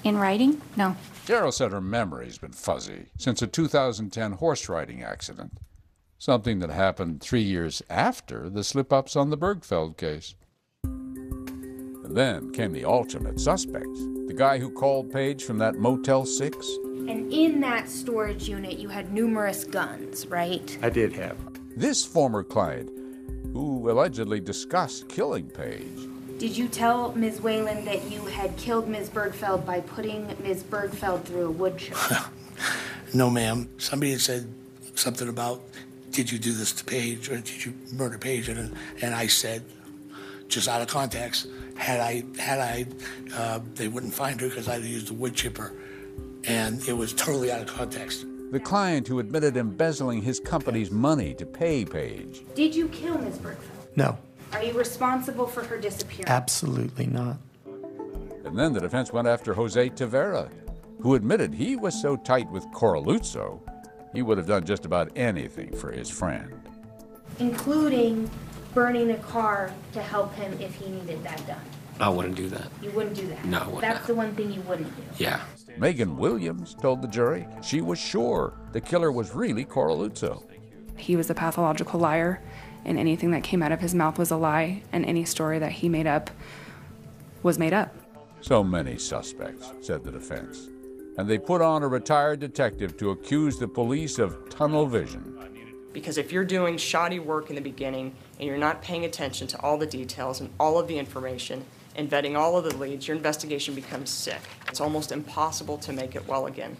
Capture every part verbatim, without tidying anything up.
In writing? No. Cheryl said her memory's been fuzzy since a two thousand ten horse riding accident, something that happened three years after the slip-ups on the Bergfeld case. And then came the alternate suspects, the guy who called Page from that Motel six. And in that storage unit, you had numerous guns, right? I did have. This former client, who allegedly discussed killing Page. Did you tell Miz Whalen that you had killed Miz Bergfeld by putting Miz Bergfeld through a wood chipper? No, ma'am. Somebody had said something about, did you do this to Page, or did you murder Page? And, and I said, just out of context, had I, had I, uh, they wouldn't find her because I'd used a wood chipper. And it was totally out of context. The client who admitted embezzling his company's money to pay Page. Did you kill Miz Bergfeld? No. Are you responsible for her disappearance? Absolutely not. And then the defense went after Jose Tavera, who admitted he was so tight with Corraluzzo, he would have done just about anything for his friend. Including burning a car to help him if he needed that done. I wouldn't do that. You wouldn't do that? No, I wouldn't. That's the one thing you wouldn't do? Yeah. Megan Williams told the jury she was sure the killer was really Corraluzzo. He was a pathological liar, and anything that came out of his mouth was a lie, and any story that he made up was made up. So many suspects, said the defense, and they put on a retired detective to accuse the police of tunnel vision. Because if you're doing shoddy work in the beginning and you're not paying attention to all the details and all of the information and vetting all of the leads, your investigation becomes sick. It's almost impossible to make it well again.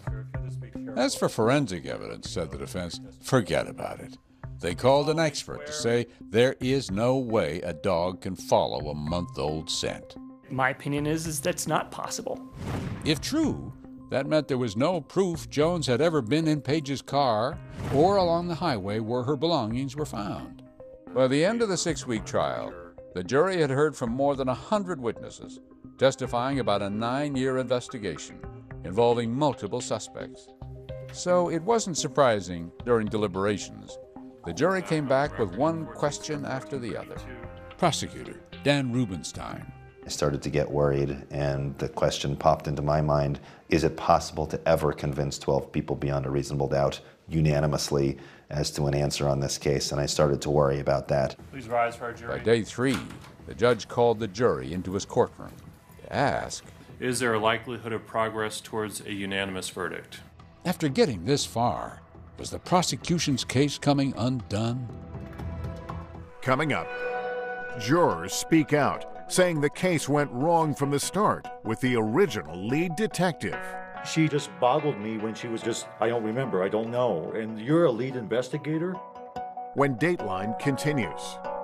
As for forensic evidence, said the defense, forget about it. They called an expert to say there is no way a dog can follow a month-old scent. My opinion is, is that's not possible. If true, that meant there was no proof Jones had ever been in Page's car or along the highway where her belongings were found. By the end of the six-week trial, the jury had heard from more than a hundred witnesses, testifying about a nine-year investigation involving multiple suspects. So it wasn't surprising during deliberations the jury came back with one question after the other. Prosecutor Dan Rubenstein. I started to get worried, and the question popped into my mind, is it possible to ever convince twelve people beyond a reasonable doubt unanimously as to an answer on this case? And I started to worry about that. Please rise for our jury. By day three, the judge called the jury into his courtroom to ask, is there a likelihood of progress towards a unanimous verdict? After getting this far, was the prosecution's case coming undone? Coming up, jurors speak out, saying the case went wrong from the start with the original lead detective. She just boggled me when she was just, I don't remember, I don't know. And you're a lead investigator? When Dateline continues.